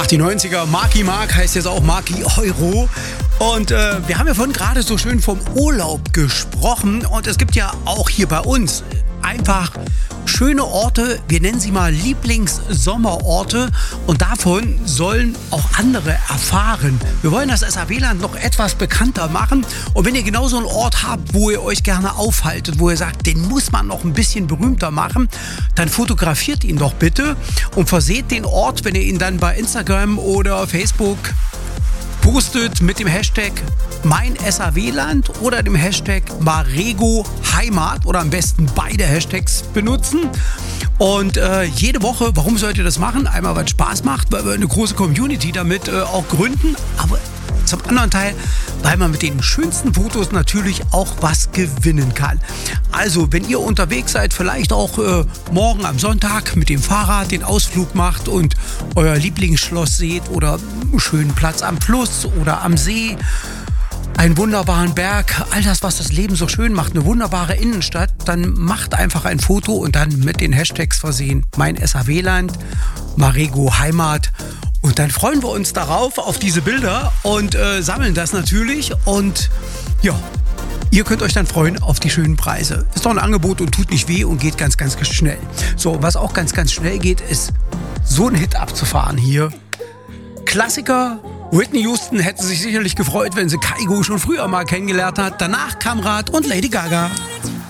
Ach, die 90er. Marky Mark heißt jetzt auch Marky Euro. Und wir haben ja vorhin gerade so schön vom Urlaub gesprochen. Und es gibt ja auch hier bei uns einfach schöne Orte, wir nennen sie mal Lieblingssommerorte, und davon sollen auch andere erfahren. Wir wollen das SAW-Land noch etwas bekannter machen, und wenn ihr genau so einen Ort habt, wo ihr euch gerne aufhaltet, wo ihr sagt, den muss man noch ein bisschen berühmter machen, dann fotografiert ihn doch bitte und verseht den Ort, wenn ihr ihn dann bei Instagram oder Facebook postet, mit dem Hashtag mein SAW-Land oder dem Hashtag Marego Heimat, oder am besten beide Hashtags benutzen. Und jede Woche, warum sollt ihr das machen? Einmal, weil es Spaß macht, weil wir eine große Community damit auch gründen, aber zum anderen Teil, weil man mit den schönsten Fotos natürlich auch was gewinnen kann. Also, wenn ihr unterwegs seid, vielleicht auch morgen am Sonntag mit dem Fahrrad den Ausflug macht und euer Lieblingsschloss seht oder einen schönen Platz am Fluss oder am See, einen wunderbaren Berg, all das, was das Leben so schön macht, eine wunderbare Innenstadt, dann macht einfach ein Foto und dann mit den Hashtags versehen, mein SAW-Land, Marego Heimat. Und dann freuen wir uns darauf, auf diese Bilder, und sammeln das natürlich. Und ja, ihr könnt euch dann freuen auf die schönen Preise. Ist doch ein Angebot und tut nicht weh und geht ganz, ganz schnell. So, was auch ganz, ganz schnell geht, ist so einen Hit abzufahren hier. Klassiker. Whitney Houston hätte sich sicherlich gefreut, wenn sie Kygo schon früher mal kennengelernt hat. Danach kam Rat und Lady Gaga.